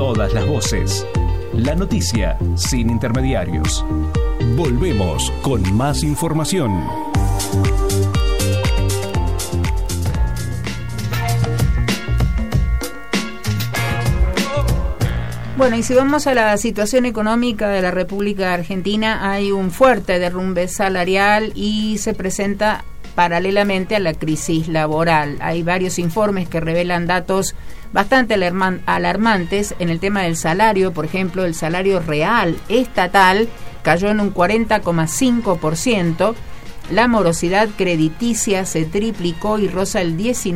Todas las voces. La noticia sin intermediarios. Volvemos con más información. Bueno, y si vamos a la situación económica de la República Argentina, hay un fuerte derrumbe salarial y se presenta paralelamente a la crisis laboral. Hay varios informes que revelan datos bastante alarmantes en el tema del salario. Por ejemplo, el salario real estatal cayó en un 40,5%, la morosidad crediticia se triplicó y roza el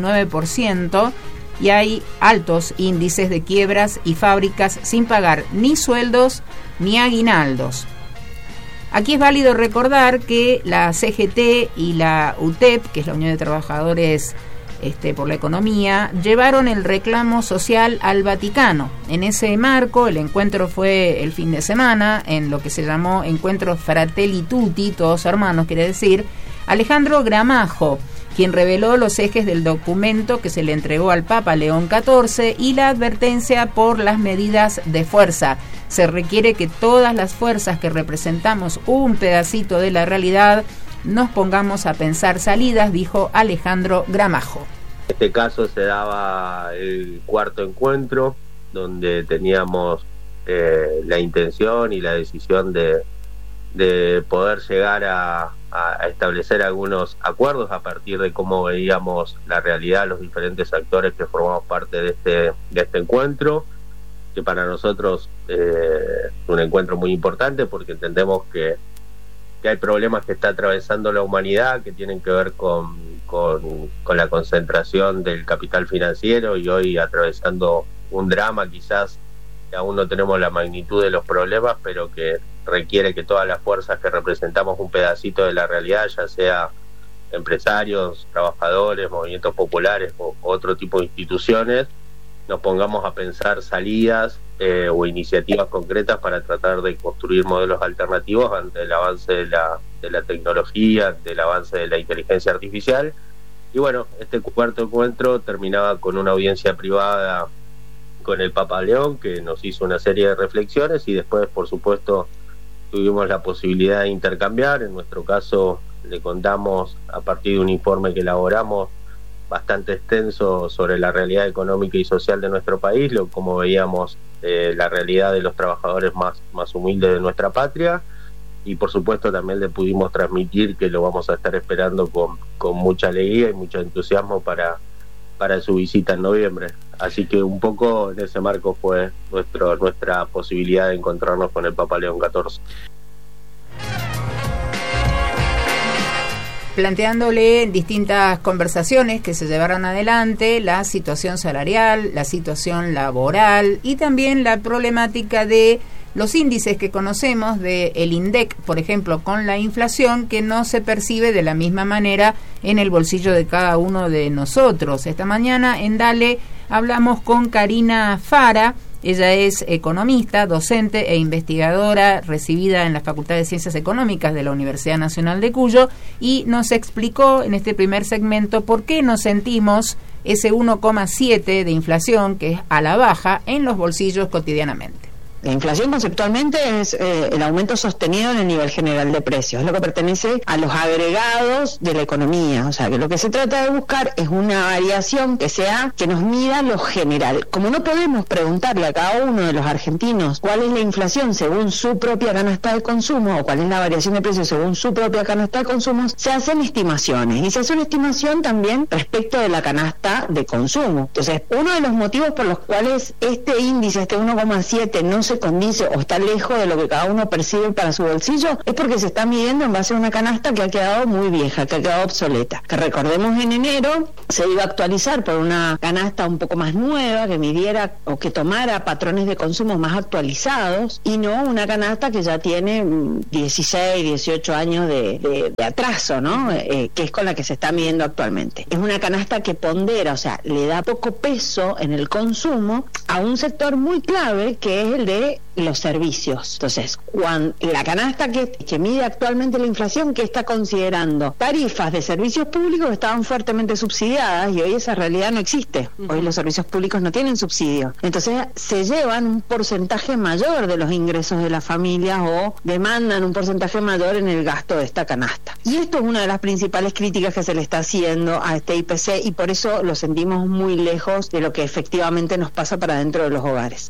19%, y hay altos índices de quiebras y fábricas sin pagar ni sueldos ni aguinaldos. Aquí es válido recordar que la CGT y la UTEP, que es la Unión de Trabajadores por la Economía, llevaron el reclamo social al Vaticano. En ese marco, el encuentro fue el fin de semana, en lo que se llamó Encuentro Fratelli Tutti, todos hermanos, quiere decir, Alejandro Gramajo, quien reveló los ejes del documento que se le entregó al Papa León XIV y la advertencia por las medidas de fuerza. Se requiere que todas las fuerzas que representamos un pedacito de la realidad nos pongamos a pensar salidas, dijo Alejandro Gramajo. En este caso se daba el cuarto encuentro, donde teníamos la intención y la decisión de poder llegar a establecer algunos acuerdos a partir de cómo veíamos la realidad los diferentes actores que formamos parte de este encuentro, que para nosotros es un encuentro muy importante porque entendemos que hay problemas que está atravesando la humanidad que tienen que ver con la concentración del capital financiero, y hoy atravesando un drama quizás que aún no tenemos la magnitud de los problemas, pero que requiere que todas las fuerzas que representamos un pedacito de la realidad, ya sea empresarios, trabajadores, movimientos populares o otro tipo de instituciones, nos pongamos a pensar salidas o iniciativas concretas para tratar de construir modelos alternativos ante el avance de la tecnología, ante el avance de la inteligencia artificial. Y bueno, este cuarto encuentro terminaba con una audiencia privada con el Papa León, que nos hizo una serie de reflexiones, y después, por supuesto, tuvimos la posibilidad de intercambiar. En nuestro caso le contamos, a partir de un informe que elaboramos bastante extenso sobre la realidad económica y social de nuestro país, cómo veíamos la realidad de los trabajadores más humildes de nuestra patria, y por supuesto también le pudimos transmitir que lo vamos a estar esperando con mucha alegría y mucho entusiasmo para su visita en noviembre. Así que un poco en ese marco fue nuestra posibilidad de encontrarnos con el Papa León XIV. Planteándole distintas conversaciones que se llevaron adelante, la situación salarial, la situación laboral y también la problemática de los índices que conocemos del INDEC, por ejemplo, con la inflación, que no se percibe de la misma manera en el bolsillo de cada uno de nosotros. Esta mañana en Dale hablamos con Karina Fara. Ella es economista, docente e investigadora recibida en la Facultad de Ciencias Económicas de la Universidad Nacional de Cuyo, y nos explicó en este primer segmento por qué nos sentimos ese 1,7 de inflación, que es a la baja, en los bolsillos cotidianamente. La inflación conceptualmente es el aumento sostenido en el nivel general de precios, es lo que pertenece a los agregados de la economía. O sea, que lo que se trata de buscar es una variación que nos mida lo general. Como no podemos preguntarle a cada uno de los argentinos cuál es la inflación según su propia canasta de consumo o cuál es la variación de precios según su propia canasta de consumo, se hacen estimaciones, y se hace una estimación también respecto de la canasta de consumo. Entonces, uno de los motivos por los cuales este índice, este 1,7, no se condice o está lejos de lo que cada uno percibe para su bolsillo, es porque se está midiendo en base a una canasta que ha quedado muy vieja, que ha quedado obsoleta. Que recordemos, en enero se iba a actualizar por una canasta un poco más nueva, que midiera o que tomara patrones de consumo más actualizados, y no una canasta que ya tiene 16, 18 años de atraso, ¿no? Que es con la que se está midiendo actualmente. Es una canasta que pondera, o sea, le da poco peso en el consumo a un sector muy clave que es el de los servicios. Entonces, cuando la canasta que mide actualmente la inflación, que está considerando tarifas de servicios públicos que estaban fuertemente subsidiadas, y hoy esa realidad no existe. Hoy los servicios públicos no tienen subsidio. Entonces se llevan un porcentaje mayor de los ingresos de las familias o demandan un porcentaje mayor en el gasto de esta canasta. Y esto es una de las principales críticas que se le está haciendo a este IPC, y por eso lo sentimos muy lejos de lo que efectivamente nos pasa para dentro de los hogares.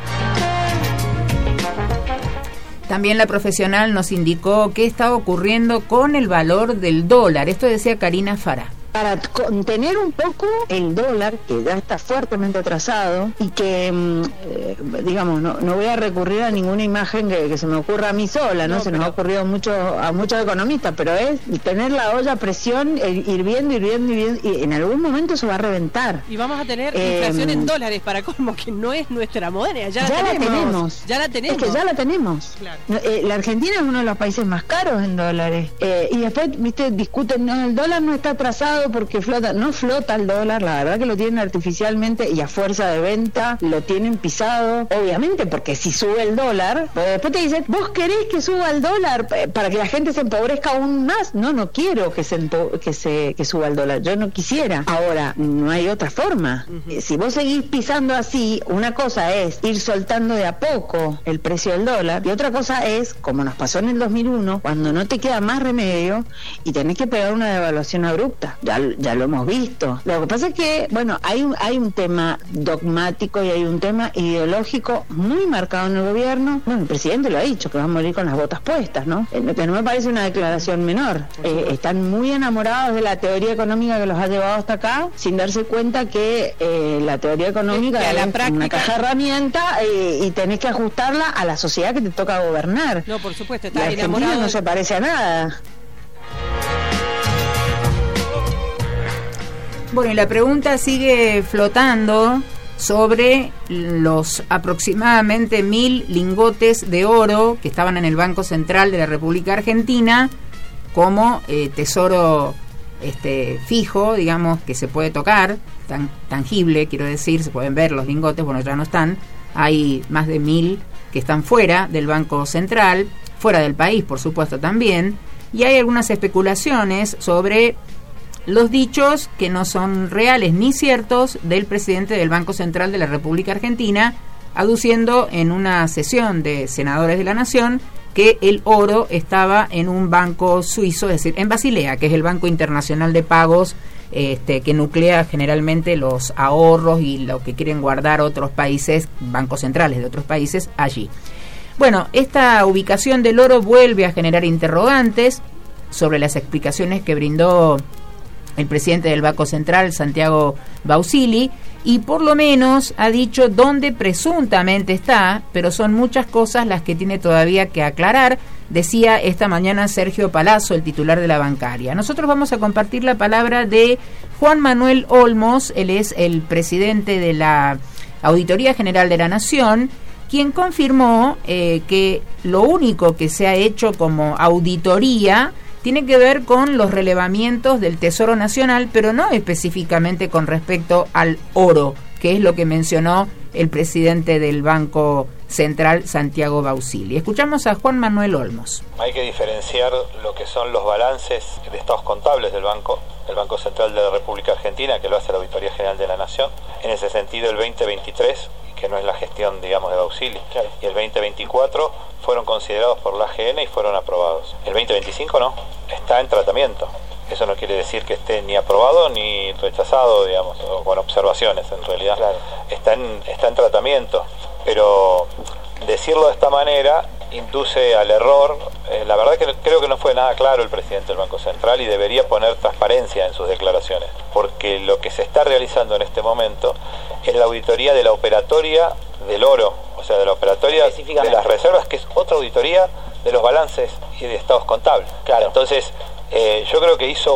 También la profesional nos indicó qué está ocurriendo con el valor del dólar. Esto decía Karina Farah. Para contener un poco el dólar, que ya está fuertemente atrasado, y que, digamos, no voy a recurrir a ninguna imagen que se me ocurra a mí sola, ¿no? Se nos ha ocurrido a muchos economistas, pero es tener la olla a presión, hirviendo, y en algún momento se va a reventar. Y vamos a tener inflación en dólares, para colmo, que no es nuestra moneda, ya la tenemos. Es que ya la tenemos. Claro. La Argentina es uno de los países más caros en dólares. Y después, viste, discuten, no, el dólar no está atrasado porque no flota el dólar, la verdad que lo tienen artificialmente y a fuerza de venta lo tienen pisado, obviamente, porque si sube el dólar, después te dicen, ¿vos querés que suba el dólar para que la gente se empobrezca aún más? No quiero que suba el dólar, yo no quisiera. Ahora, no hay otra forma. Si vos seguís pisando así, una cosa es ir soltando de a poco el precio del dólar, y otra cosa es, como nos pasó en el 2001, cuando no te queda más remedio y tenés que pegar una devaluación abrupta. Ya lo hemos visto. Lo que pasa es que, bueno, hay un tema dogmático y hay un tema ideológico muy marcado en el gobierno. Bueno, el presidente lo ha dicho, que va a morir con las botas puestas, ¿no? Que no me parece una declaración menor. Están muy enamorados de la teoría económica que los ha llevado hasta acá, sin darse cuenta que la teoría económica es una caja de herramientas y tenés que ajustarla a la sociedad que te toca gobernar. No, por supuesto, está enamorado. La Argentina no se parece a nada. Bueno, y la pregunta sigue flotando sobre los aproximadamente 1.000 lingotes de oro que estaban en el Banco Central de la República Argentina como tesoro fijo, digamos, que se puede tocar, tangible, quiero decir, se pueden ver los lingotes, bueno, ya no están. Hay más de 1.000 que están fuera del Banco Central, fuera del país, por supuesto, también, y hay algunas especulaciones sobre los dichos que no son reales ni ciertos del presidente del Banco Central de la República Argentina, aduciendo en una sesión de senadores de la Nación que el oro estaba en un banco suizo, es decir, en Basilea, que es el Banco Internacional de Pagos, que nuclea generalmente los ahorros y lo que quieren guardar otros países, bancos centrales de otros países, allí. Bueno, esta ubicación del oro vuelve a generar interrogantes sobre las explicaciones que brindó el presidente del Banco Central, Santiago Bausili, y por lo menos ha dicho dónde presuntamente está, pero son muchas cosas las que tiene todavía que aclarar, decía esta mañana Sergio Palazzo, el titular de la bancaria. Nosotros vamos a compartir la palabra de Juan Manuel Olmos, él es el presidente de la Auditoría General de la Nación, quien confirmó que lo único que se ha hecho como auditoría tiene que ver con los relevamientos del Tesoro Nacional, pero no específicamente con respecto al oro, que es lo que mencionó el presidente del Banco Central, Santiago Bausili. Escuchamos a Juan Manuel Olmos. Hay que diferenciar lo que son los balances de estados contables del Banco Central de la República Argentina, que lo hace la Auditoría General de la Nación. En ese sentido, el 2023, que no es la gestión, digamos, de Bausili, y el 2024 fueron considerados por la AGN y fueron aprobados. El 2025 no, está en tratamiento. Eso no quiere decir que esté ni aprobado ni rechazado, digamos, o con observaciones, en realidad. Claro. Está en tratamiento, pero decirlo de esta manera induce al error. La verdad que creo que no fue nada claro el presidente del Banco Central y debería poner transparencia en sus declaraciones, porque lo que se está realizando en este momento es la auditoría de la operatoria del oro, o sea, de la operatoria de las reservas, que es otra auditoría de los balances y de estados contables. Claro. Entonces, yo creo que hizo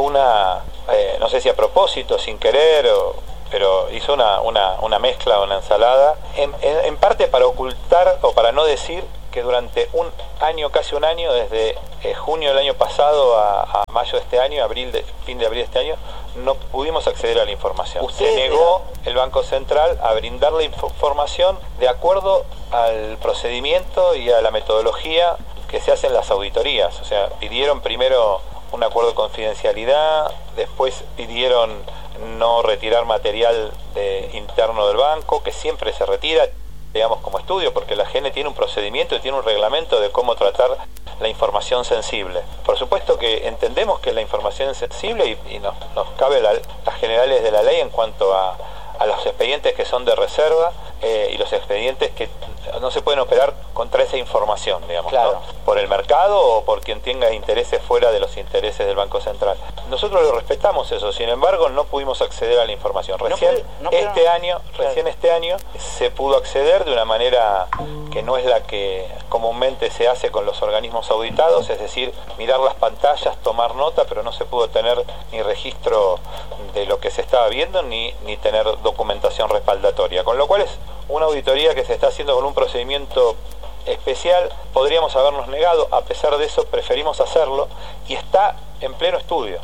no sé si a propósito, sin querer, pero hizo una mezcla, una ensalada, en parte para ocultar o para no decir que durante un año, casi un año, desde junio del año pasado a mayo de este año, fin de abril de este año, no pudimos acceder a la información. Se negó el Banco Central a brindar la información de acuerdo al procedimiento y a la metodología que se hacen las auditorías. O sea, pidieron primero un acuerdo de confidencialidad, después pidieron no retirar material interno del banco, que siempre se retira, digamos, como estudio, porque la GN tiene un procedimiento y tiene un reglamento de cómo tratar la información sensible. Por supuesto que entendemos que la información es sensible y nos cabe las generales de la ley en cuanto a los expedientes que son de reserva y los expedientes que no se pueden operar contra esa información, digamos, claro, ¿no? Por el mercado o por quien tenga intereses fuera de los intereses del Banco Central. Nosotros lo respetamos eso, sin embargo no pudimos acceder a la información. Recién este año se pudo acceder de una manera que no es la que comúnmente se hace con los organismos auditados, es decir, mirar las pantallas, tomar nota, pero no se pudo tener ni registro de lo que se estaba viendo ni tener documentación respaldatoria, con lo cual es una auditoría que se está haciendo con un procedimiento especial. Podríamos habernos negado, a pesar de eso preferimos hacerlo y está en pleno estudio.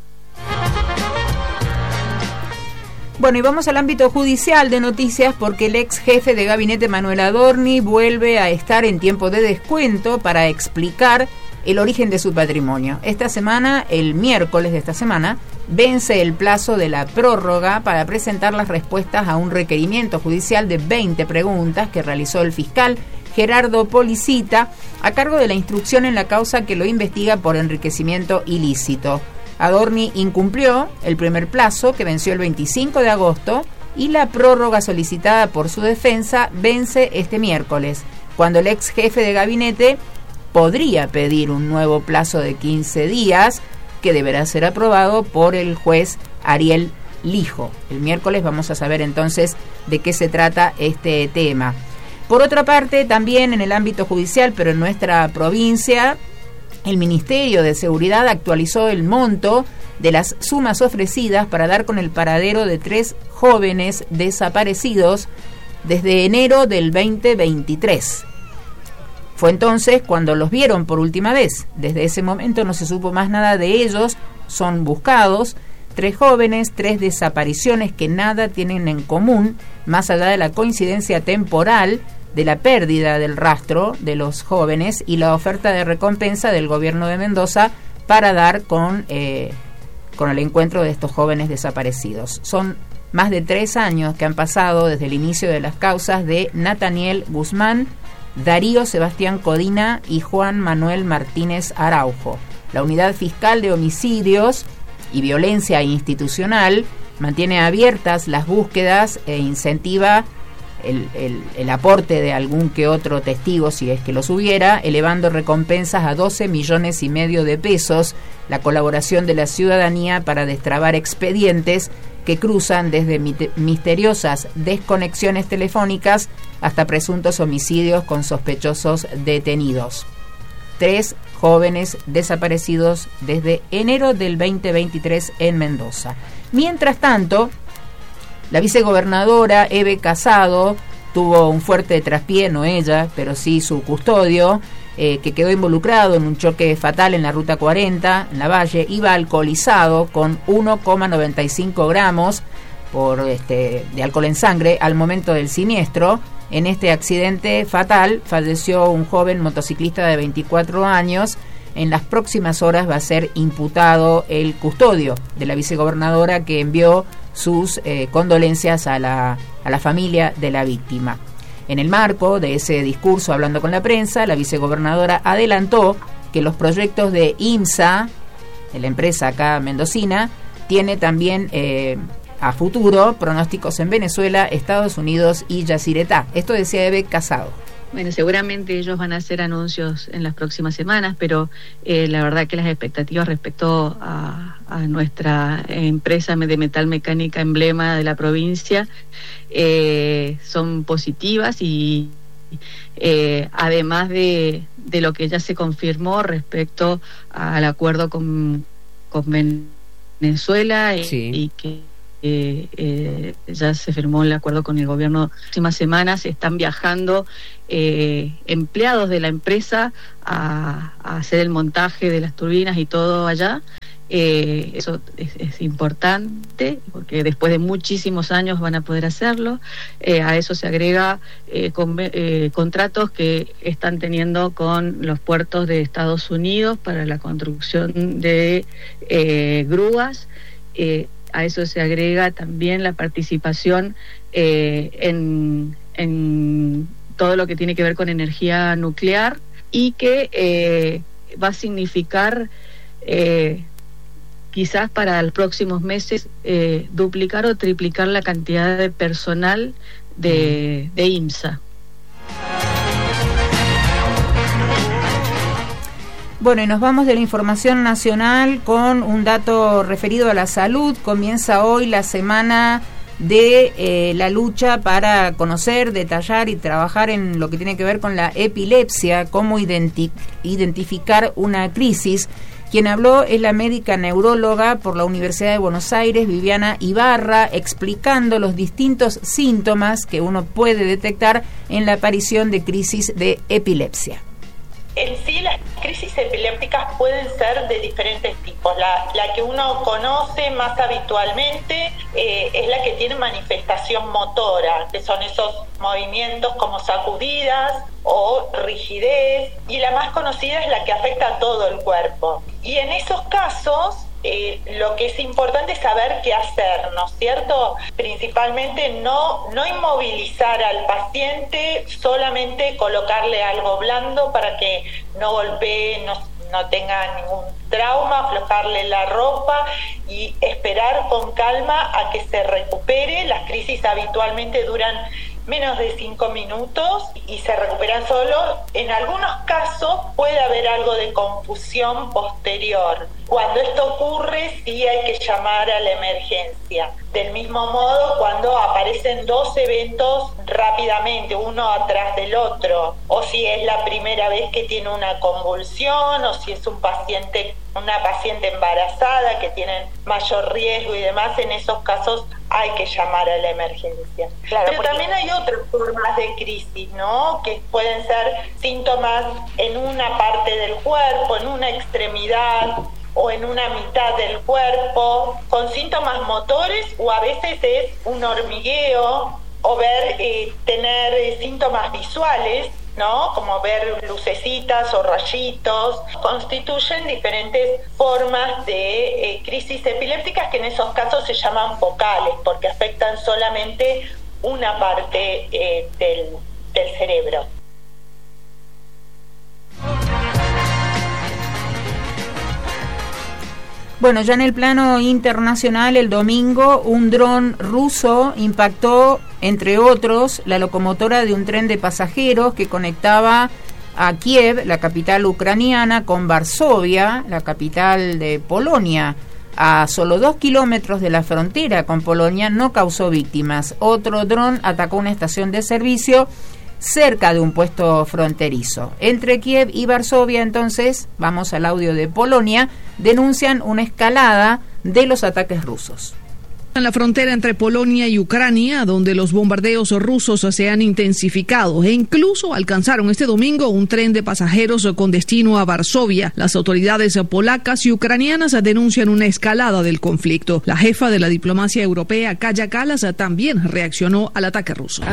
Bueno, y vamos al ámbito judicial de noticias, porque el ex jefe de gabinete Manuel Adorni vuelve a estar en tiempo de descuento para explicar el origen de su patrimonio. Esta semana, el miércoles de esta semana, vence el plazo de la prórroga para presentar las respuestas a un requerimiento judicial de 20 preguntas que realizó el fiscal Gerardo Policita a cargo de la instrucción en la causa que lo investiga por enriquecimiento ilícito. Adorni incumplió el primer plazo, que venció el 25 de agosto, y la prórroga solicitada por su defensa vence este miércoles, cuando el ex jefe de gabinete podría pedir un nuevo plazo de 15 días que deberá ser aprobado por el juez Ariel Lijo. El miércoles vamos a saber entonces de qué se trata este tema. Por otra parte, también en el ámbito judicial, pero en nuestra provincia, el Ministerio de Seguridad actualizó el monto de las sumas ofrecidas para dar con el paradero de 3 jóvenes desaparecidos desde enero del 2023. Fue entonces cuando los vieron por última vez. Desde ese momento no se supo más nada de ellos. Son buscados 3 jóvenes, 3 desapariciones que nada tienen en común, más allá de la coincidencia temporal de la pérdida del rastro de los jóvenes y la oferta de recompensa del gobierno de Mendoza para dar con el encuentro de estos jóvenes desaparecidos. Son más de 3 años que han pasado desde el inicio de las causas de Nathaniel Guzmán, Darío Sebastián Codina y Juan Manuel Martínez Araujo. La Unidad Fiscal de Homicidios y Violencia Institucional mantiene abiertas las búsquedas e incentiva el aporte de algún que otro testigo, si es que los hubiera, elevando recompensas a 12,5 millones de pesos, la colaboración de la ciudadanía para destrabar expedientes que cruzan desde misteriosas desconexiones telefónicas hasta presuntos homicidios con sospechosos detenidos. 3 jóvenes desaparecidos desde enero del 2023 en Mendoza. Mientras tanto, la vicegobernadora Eve Casado tuvo un fuerte traspié, no ella, pero sí su custodio, que quedó involucrado en un choque fatal en la Ruta 40, en la Valle. Iba alcoholizado con 1,95 gramos de alcohol en sangre al momento del siniestro. En este accidente fatal falleció un joven motociclista de 24 años. En las próximas horas va a ser imputado el custodio de la vicegobernadora, que envió sus condolencias a la familia de la víctima. En el marco de ese discurso hablando con la prensa, la vicegobernadora adelantó que los proyectos de IMSA, de la empresa acá mendocina, tiene también a futuro pronósticos en Venezuela, Estados Unidos y Yacyretá. Esto decía Eve Casado. Bueno, seguramente ellos van a hacer anuncios en las próximas semanas, pero la verdad que las expectativas respecto a nuestra empresa de metal mecánica emblema de la provincia son positivas y además de lo que ya se confirmó respecto al acuerdo con Venezuela y que ya se firmó el acuerdo con el gobierno. Las próximas semanas están viajando empleados de la empresa a hacer el montaje de las turbinas y todo allá, Eso es importante, porque después de muchísimos años van a poder hacerlo. A eso se agrega contratos que están teniendo con los puertos de Estados Unidos para la construcción de grúas. A eso se agrega también la participación en todo lo que tiene que ver con energía nuclear, y que va a significar quizás para los próximos meses duplicar o triplicar la cantidad de personal de IMSA. Bueno, y nos vamos de la información nacional con un dato referido a la salud. Comienza hoy la semana de la lucha para conocer, detallar y trabajar en lo que tiene que ver con la epilepsia, cómo identificar una crisis. Quien habló es la médica neuróloga por la Universidad de Buenos Aires, Viviana Ibarra, explicando los distintos síntomas que uno puede detectar en la aparición de crisis de epilepsia. En sí, las crisis epilépticas pueden ser de diferentes tipos. La que uno conoce más habitualmente es la que tiene manifestación motora, que son esos movimientos como sacudidas o rigidez, y la más conocida es la que afecta a todo el cuerpo. Y en esos casos, lo que es importante es saber qué hacer, ¿no es cierto? Principalmente no inmovilizar al paciente, solamente colocarle algo blando para que no golpee, no tenga ningún trauma, aflojarle la ropa y esperar con calma a que se recupere. Las crisis habitualmente duran menos de 5 minutos y se recuperan solo. En algunos casos puede haber algo de confusión posterior. Cuando esto ocurre, sí hay que llamar a la emergencia. Del mismo modo, cuando aparecen dos eventos rápidamente, uno atrás del otro, o si es la primera vez que tiene una convulsión, o si es una paciente embarazada que tiene mayor riesgo y demás, en esos casos hay que llamar a la emergencia. Claro, pero también hay otras formas de crisis, ¿no? Que pueden ser síntomas en una parte del cuerpo, en una extremidad o en una mitad del cuerpo, con síntomas motores, o a veces es un hormigueo, o tener síntomas visuales, ¿no? Como ver lucecitas o rayitos. Constituyen diferentes formas de crisis epilépticas que en esos casos se llaman focales, porque afectan solamente una parte del cerebro. Bueno, ya en el plano internacional, el domingo, un dron ruso impactó, entre otros, la locomotora de un tren de pasajeros que conectaba a Kiev, la capital ucraniana, con Varsovia, la capital de Polonia. A solo 2 kilómetros de la frontera con Polonia, no causó víctimas. Otro dron atacó una estación de servicio cerca de un puesto fronterizo. Entre Kiev y Varsovia, entonces, vamos al audio de Polonia, denuncian una escalada de los ataques rusos. En la frontera entre Polonia y Ucrania, donde los bombardeos rusos se han intensificado e incluso alcanzaron este domingo un tren de pasajeros con destino a Varsovia. Las autoridades polacas y ucranianas denuncian una escalada del conflicto. La jefa de la diplomacia europea, Kaja Kallas, también reaccionó al ataque ruso.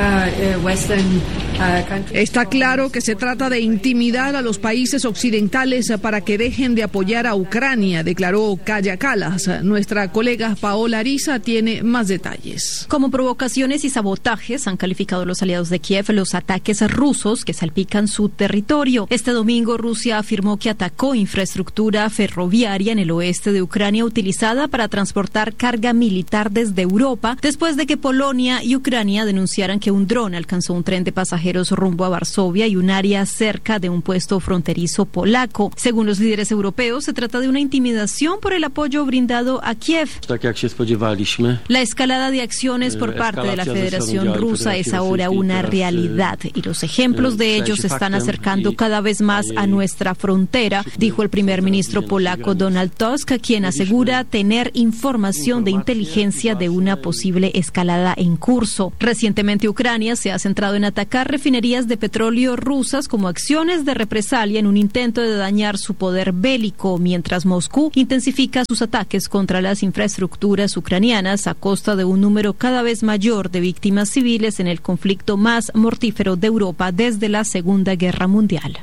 Está claro que se trata de intimidar a los países occidentales para que dejen de apoyar a Ucrania, declaró Kaja Kallas. Nuestra colega Paola Ariza tiene más detalles. Como provocaciones y sabotajes han calificado los aliados de Kiev los ataques rusos que salpican su territorio. Este domingo Rusia afirmó que atacó infraestructura ferroviaria en el oeste de Ucrania utilizada para transportar carga militar desde Europa, después de que Polonia y Ucrania denunciaran que un dron alcanzó un tren de pasajeros rumbo a Varsovia y un área cerca de un puesto fronterizo polaco. Según los líderes europeos, se trata de una intimidación por el apoyo brindado a Kiev. La escalada de acciones por parte de la Federación Rusa es ahora una realidad y los ejemplos de ellos se están acercando cada vez más a nuestra frontera, dijo el primer ministro polaco Donald Tusk, quien asegura tener información de inteligencia de una posible escalada en curso. Recientemente Ucrania se ha centrado en atacar refinerías de petróleo rusas como acciones de represalia en un intento de dañar su poder bélico, mientras Moscú intensifica sus ataques contra las infraestructuras ucranianas a costa de un número cada vez mayor de víctimas civiles en el conflicto más mortífero de Europa desde la Segunda Guerra Mundial.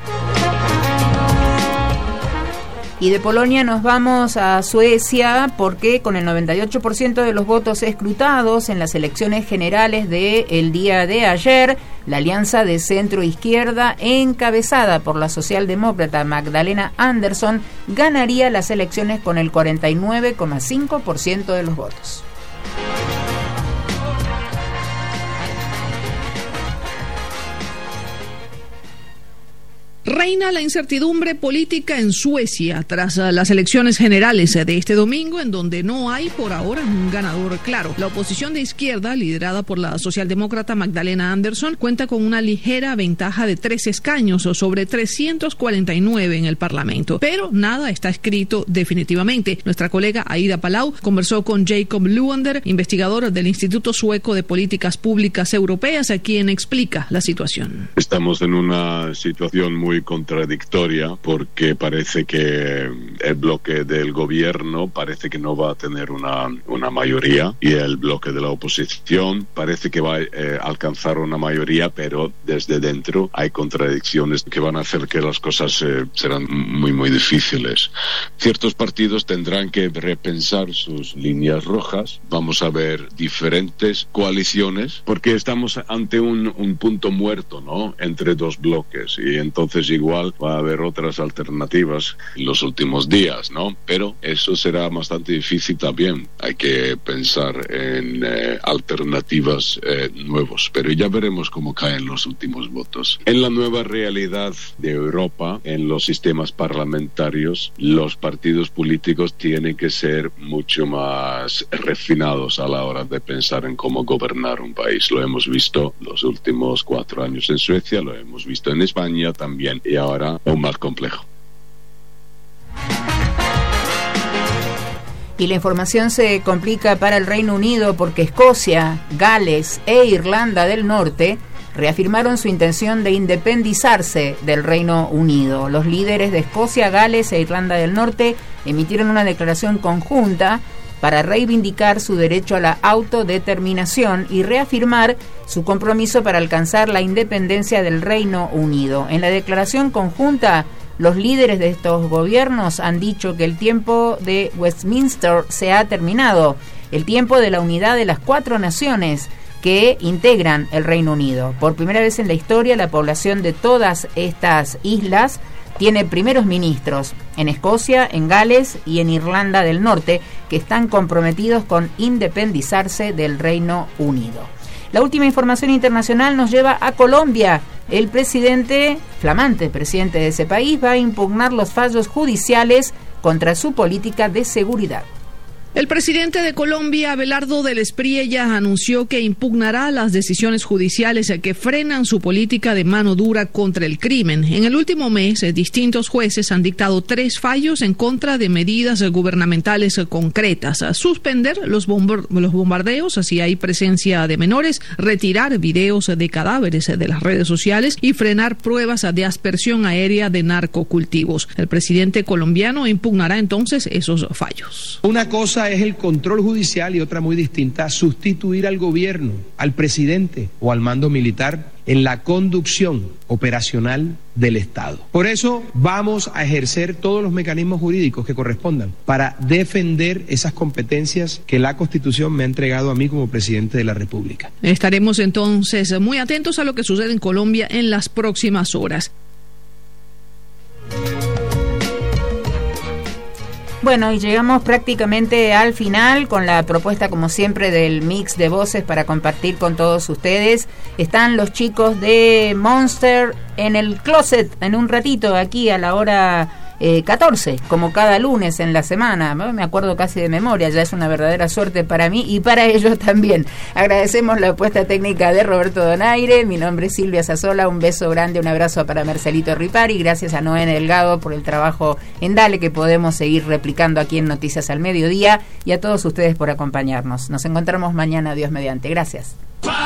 Y de Polonia nos vamos a Suecia porque con el 98% de los votos escrutados en las elecciones generales del día de ayer, la alianza de centro-izquierda encabezada por la socialdemócrata Magdalena Andersson ganaría las elecciones con el 49,5% de los votos. Reina la incertidumbre política en Suecia tras las elecciones generales de este domingo, en donde no hay por ahora un ganador claro. La oposición de izquierda, liderada por la socialdemócrata Magdalena Andersson, cuenta con una ligera ventaja de 3 escaños sobre 349 en el Parlamento, pero nada está escrito definitivamente. Nuestra colega Aida Palau conversó con Jacob Luander, investigador del Instituto Sueco de Políticas Públicas Europeas, a quien explica la situación. Estamos en una situación muy contradictoria porque parece que el bloque del gobierno parece que no va a tener una mayoría y el bloque de la oposición parece que va a alcanzar una mayoría, pero desde dentro hay contradicciones que van a hacer que las cosas serán muy difíciles. Ciertos partidos tendrán que repensar sus líneas rojas. Vamos a ver diferentes coaliciones porque estamos ante un punto muerto, ¿no?, entre dos bloques, y entonces igual va a haber otras alternativas en los últimos días, ¿no? Pero eso será bastante difícil también. Hay que pensar en alternativas nuevas, pero ya veremos cómo caen los últimos votos. En la nueva realidad de Europa, en los sistemas parlamentarios, los partidos políticos tienen que ser mucho más refinados a la hora de pensar en cómo gobernar un país. Lo hemos visto los últimos 4 años en Suecia, lo hemos visto en España también, y ahora aún más complejo. Y la información se complica para el Reino Unido porque Escocia, Gales e Irlanda del Norte reafirmaron su intención de independizarse del Reino Unido. Los líderes de Escocia, Gales e Irlanda del Norte emitieron una declaración conjunta para reivindicar su derecho a la autodeterminación y reafirmar su compromiso para alcanzar la independencia del Reino Unido. En la declaración conjunta, los líderes de estos gobiernos han dicho que el tiempo de Westminster se ha terminado, el tiempo de la unidad de las 4 naciones que integran el Reino Unido. Por primera vez en la historia, la población de todas estas islas tiene primeros ministros en Escocia, en Gales y en Irlanda del Norte, que están comprometidos con independizarse del Reino Unido. La última información internacional nos lleva a Colombia. El flamante presidente de ese país, va a impugnar los fallos judiciales contra su política de seguridad. El presidente de Colombia, Abelardo del Espriella, anunció que impugnará las decisiones judiciales que frenan su política de mano dura contra el crimen. En el último mes, distintos jueces han dictado 3 fallos en contra de medidas gubernamentales concretas: suspender los bombardeos si hay presencia de menores, retirar videos de cadáveres de las redes sociales y frenar pruebas de aspersión aérea de narcocultivos. El presidente colombiano impugnará entonces esos fallos. Una cosa es el control judicial y otra muy distinta, sustituir al gobierno, al presidente o al mando militar en la conducción operacional del Estado. Por eso vamos a ejercer todos los mecanismos jurídicos que correspondan para defender esas competencias que la Constitución me ha entregado a mí como presidente de la República. Estaremos entonces muy atentos a lo que sucede en Colombia en las próximas horas. Bueno, y llegamos prácticamente al final con la propuesta, como siempre, del mix de voces para compartir con todos ustedes. Están los chicos de Monster en el closet en un ratito, aquí a la hora 14, como cada lunes en la semana. Me acuerdo casi de memoria, ya es una verdadera suerte para mí y para ellos también. Agradecemos la apuesta técnica de Roberto Donaire. Mi nombre es Silvia Sazola. Un beso grande, un abrazo para Marcelito Ripari. Gracias a Noé Delgado por el trabajo en Dale, que podemos seguir replicando aquí en Noticias al Mediodía, y a todos ustedes por acompañarnos. Nos encontramos mañana, Dios mediante. Gracias.